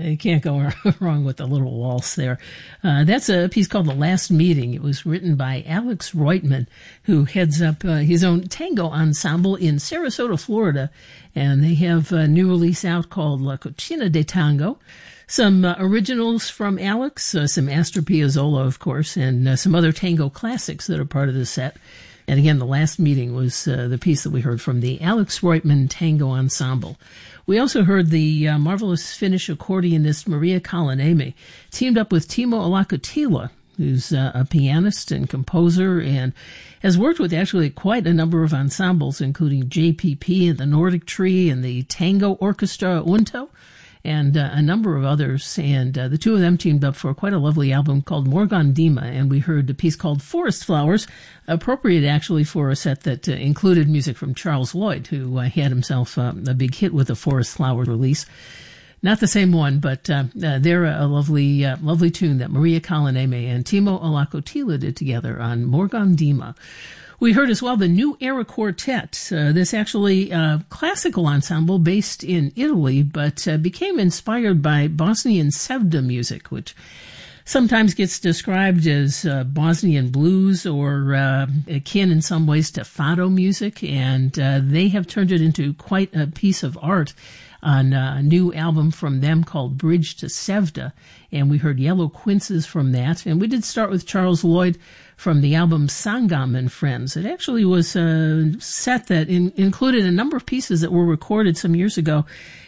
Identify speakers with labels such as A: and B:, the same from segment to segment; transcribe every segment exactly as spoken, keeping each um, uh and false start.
A: You can't go wrong with a little waltz there. Uh, that's a piece called The Last Meeting. It was written by Alex Reutemann, who heads up uh, his own tango ensemble in Sarasota, Florida. And they have a new release out called La Cocina de Tango. Some uh, originals from Alex, uh, some Astor Piazzolla, of course, and uh, some other tango classics that are part of the set. And again, The Last Meeting was uh, the piece that we heard from the Alex Reutemann Tango Ensemble. We also heard the uh, marvelous Finnish accordionist Maria Kalanemi teamed up with Timo Alakotila, who's uh, a pianist and composer and has worked with actually quite a number of ensembles, including J P P and the Nordic Tree and the Tango Orchestra Unto, and uh, a number of others. And uh, the two of them teamed up for quite a lovely album called Morgon Dima, and we heard a piece called Forest Flowers, appropriate actually for a set that uh, included music from Charles Lloyd, who uh, had himself uh, a big hit with the Forest Flowers release. Not the same one, but uh, uh, they're a lovely uh, lovely tune that Maria Kalanemi and Timo Alakotila did together on Morgon Dima. We heard as well the New Era Quartet, uh, this actually uh, classical ensemble based in Italy, but uh, became inspired by Bosnian Sevda music, which sometimes gets described as uh, Bosnian blues or uh, akin in some ways to fado music, and uh, they have turned it into quite a piece of art on a new album from them called Bridge to Sevda, and we heard Yellow Quinces from that. And we did start with Charles Lloyd from the album Sangam and Friends. It actually was a set that in, included a number of pieces that were recorded some years ago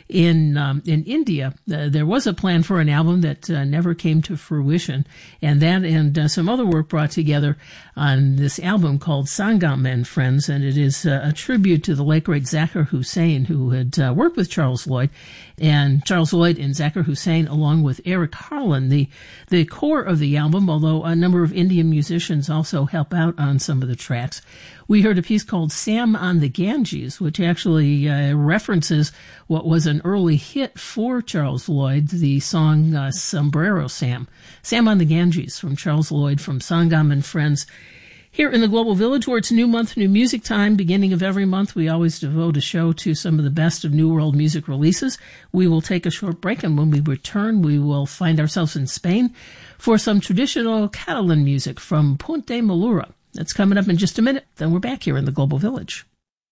A: in um, in India. Uh, there was a plan for an album that uh, never came to fruition, and that and uh, some other work brought together on this album called Sangam and Friends, and it is uh, a tribute to the late great Zakir Hussain, who had uh, worked with Charles Lloyd, and Charles Lloyd and Zakir Hussain, along with Eric Harlan. The the core of the album, although a number of Indian musicians also help out on some of the tracks. We heard a piece called Sam on the Ganges, which actually uh, references what was an early hit for Charles Lloyd, the song uh, Sombrero Sam. Sam on the Ganges from Charles Lloyd from Sangam and Friends. Here in the Global Village, where it's New Month, New Music Time, beginning of every month, we always devote a show to some of the best of New World music releases. We will take a short break, and when we return, we will find ourselves in Spain for some traditional Catalan music from Punt de Malura. That's coming up in just a minute. Then we're back here in the Global Village.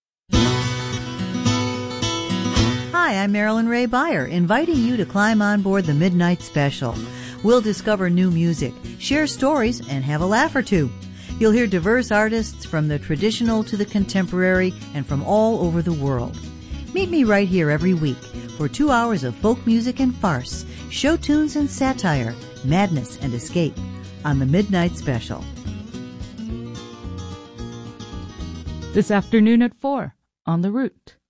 B: Hi, I'm Marilyn Ray Beyer, inviting you to climb on board the Midnight Special. We'll discover new music, share stories, and have a laugh or two. You'll hear diverse artists from the traditional to the contemporary and from all over the world. Meet me right here every week for two hours of folk music and farce, show tunes and satire, madness and escape on the Midnight Special.
C: This afternoon at four on The Root.